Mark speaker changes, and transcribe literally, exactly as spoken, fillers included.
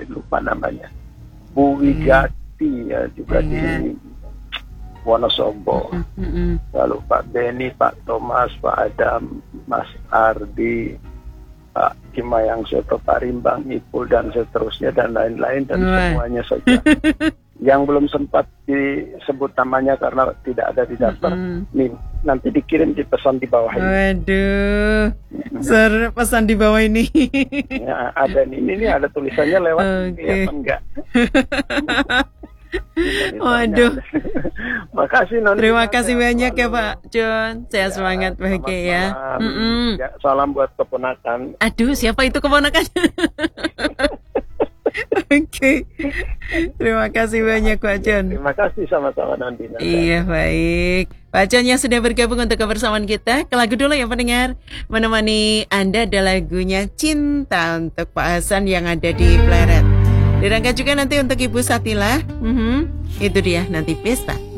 Speaker 1: lupa namanya. Bu Wigati ya juga
Speaker 2: Iya.
Speaker 1: di Wonosobo.
Speaker 2: Mm-mm.
Speaker 1: Lalu Pak Beni, Pak Thomas, Pak Adam, Mas Ardi, Pak Kimayang Soto, Pak Rimbang, Ipul, dan seterusnya, dan lain-lain, dan
Speaker 2: Wah.
Speaker 1: semuanya saja. Yang belum sempat disebut namanya karena tidak ada di daftar,
Speaker 2: Mm-mm.
Speaker 1: nih, nanti dikirim di pesan di bawah ini.
Speaker 2: Waduh, ser pesan di bawah ini.
Speaker 1: Ya, ada nih, ini, ini ada tulisannya lewat
Speaker 2: Oke.
Speaker 1: ya, apa enggak?
Speaker 2: Waduh.
Speaker 1: Makasih non.
Speaker 2: Terima kasih banyak ya Pak John. Saya semangat bahagia ya. Mm-mm.
Speaker 1: Ya, salam buat keponakan.
Speaker 2: Aduh, siapa itu keponakan? Oke. Terima kasih banyak Pak John.
Speaker 1: Terima kasih sama-sama nanti.
Speaker 2: Iya, baik. Pak John yang sudah bergabung untuk kebersamaan kita. Ke lagu dulu ya pendengar. Menemani Anda ada lagunya Cinta untuk Pak Hasan yang ada di Pleret. Dirangka juga nanti untuk Ibu Satila. Mhm. Itu dia nanti pesta